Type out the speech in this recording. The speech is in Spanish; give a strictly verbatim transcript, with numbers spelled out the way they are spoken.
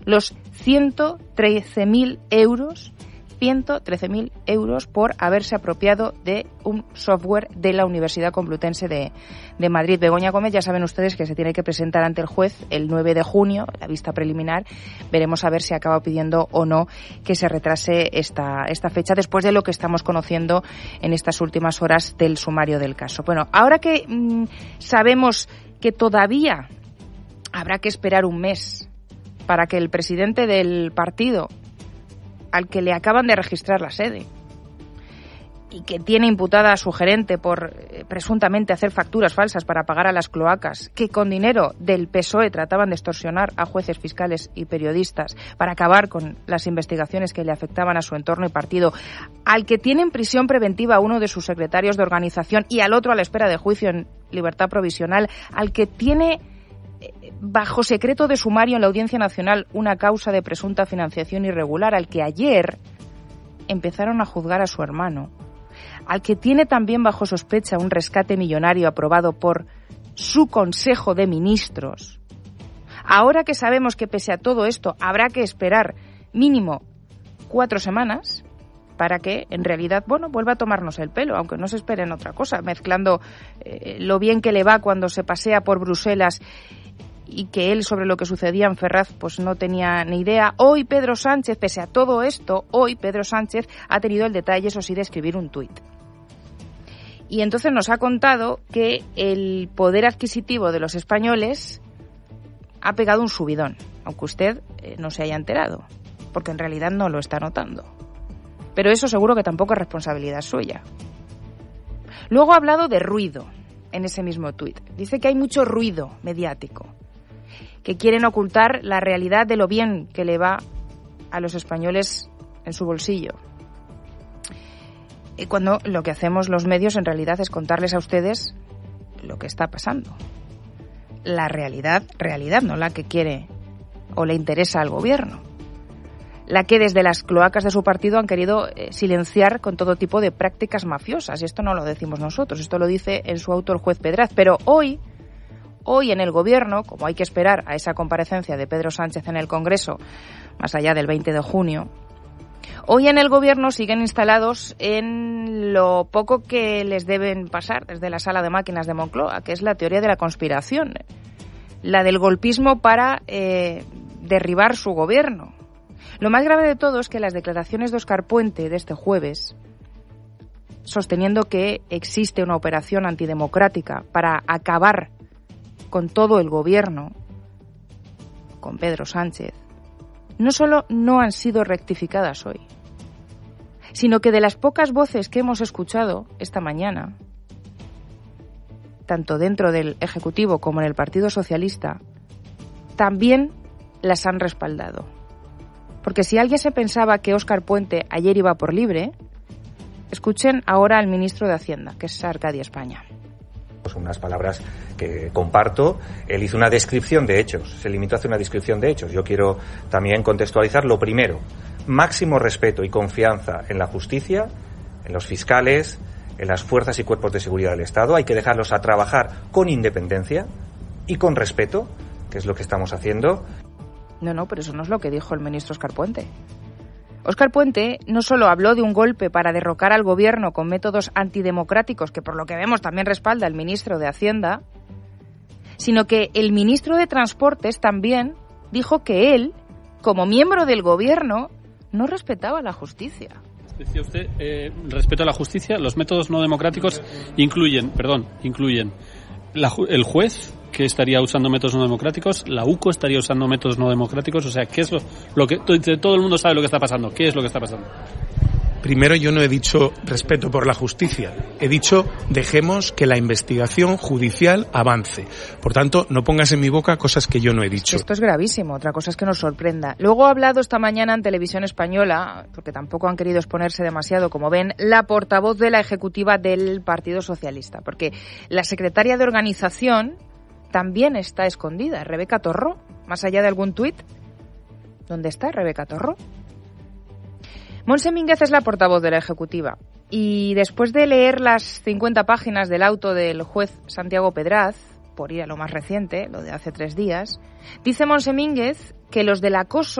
los ciento trece mil euros, ciento trece mil euros por haberse apropiado de un software de la Universidad Complutense de, de Madrid. Begoña Gómez, ya saben ustedes que se tiene que presentar ante el juez el nueve de junio, la vista preliminar. Veremos a ver si acaba pidiendo o no que se retrase esta, esta fecha después de lo que estamos conociendo en estas últimas horas del sumario del caso. Bueno, ahora que mmm, sabemos que todavía habrá que esperar un mes para que el presidente del partido al que le acaban de registrar la sede y que tiene imputada a su gerente por eh, presuntamente hacer facturas falsas para pagar a las cloacas, que con dinero del P S O E trataban de extorsionar a jueces, fiscales y periodistas para acabar con las investigaciones que le afectaban a su entorno y partido, al que tiene en prisión preventiva a uno de sus secretarios de organización y al otro a la espera de juicio en libertad provisional, al que tiene bajo secreto de sumario en la Audiencia Nacional una causa de presunta financiación irregular, al que ayer empezaron a juzgar a su hermano, al que tiene también bajo sospecha un rescate millonario aprobado por su Consejo de Ministros. Ahora que sabemos que pese a todo esto habrá que esperar mínimo cuatro semanas para que en realidad, bueno, vuelva a tomarnos el pelo, aunque no se esperen otra cosa, mezclando eh, lo bien que le va cuando se pasea por Bruselas y que él sobre lo que sucedía en Ferraz pues no tenía ni idea. Hoy Pedro Sánchez, pese a todo esto, hoy Pedro Sánchez ha tenido el detalle, eso sí, de escribir un tuit. Y entonces nos ha contado que el poder adquisitivo de los españoles ha pegado un subidón, aunque usted eh, no se haya enterado, porque en realidad no lo está notando. Pero eso seguro que tampoco es responsabilidad suya. Luego ha hablado de ruido en ese mismo tuit. Dice que hay mucho ruido mediático, que quieren ocultar la realidad de lo bien que le va a los españoles en su bolsillo. Y cuando lo que hacemos los medios en realidad es contarles a ustedes lo que está pasando. La realidad, realidad, no la que quiere o le interesa al gobierno. La que desde las cloacas de su partido han querido eh, silenciar con todo tipo de prácticas mafiosas. Y esto no lo decimos nosotros, esto lo dice en su auto el juez Pedraz. Pero hoy, hoy en el gobierno, como hay que esperar a esa comparecencia de Pedro Sánchez en el Congreso, más allá del veinte de junio, hoy en el gobierno siguen instalados en lo poco que les deben pasar desde la sala de máquinas de Moncloa, que es la teoría de la conspiración, la del golpismo para eh, derribar su gobierno. Lo más grave de todo es que las declaraciones de Óscar Puente de este jueves, sosteniendo que existe una operación antidemocrática para acabar con todo el gobierno, con Pedro Sánchez, no solo no han sido rectificadas hoy, sino que de las pocas voces que hemos escuchado esta mañana, tanto dentro del Ejecutivo como en el Partido Socialista, también las han respaldado. Porque si alguien se pensaba que Óscar Puente ayer iba por libre, escuchen ahora al ministro de Hacienda, que es Arcadia España. Pues unas palabras que comparto. Él hizo una descripción de hechos, se limitó a hacer una descripción de hechos. Yo quiero también contextualizar lo primero. Máximo respeto y confianza en la justicia, en los fiscales, en las fuerzas y cuerpos de seguridad del Estado. Hay que dejarlos a trabajar con independencia y con respeto, que es lo que estamos haciendo. No, no, pero eso no es lo que dijo el ministro Óscar Puente. Óscar Puente no solo habló de un golpe para derrocar al gobierno con métodos antidemocráticos, que por lo que vemos también respalda el ministro de Hacienda, sino que el ministro de Transportes también dijo que él, como miembro del gobierno, no respetaba la justicia. Decía usted, eh, respeto a la justicia, los métodos no democráticos incluyen, perdón, incluyen la, el juez, que estaría usando métodos no democráticos, la U C O estaría usando métodos no democráticos, o sea, ¿qué es lo, lo que todo el mundo sabe lo que está pasando? ¿Qué es lo que está pasando? Primero, yo no he dicho respeto por la justicia, he dicho dejemos que la investigación judicial avance. Por tanto, no pongas en mi boca cosas que yo no he dicho. Esto es gravísimo, otra cosa es que nos sorprenda. Luego ha hablado esta mañana en Televisión Española, porque tampoco han querido exponerse demasiado, como ven, la portavoz de la ejecutiva del Partido Socialista, porque la secretaria de organización también está escondida, Rebeca Torró, más allá de algún tuit. ¿Dónde está Rebeca Torró? Montse Mínguez es la portavoz de la Ejecutiva y después de leer las cincuenta páginas del auto del juez Santiago Pedraz, por ir a lo más reciente, lo de hace tres días, dice Monse Mínguez que los del acoso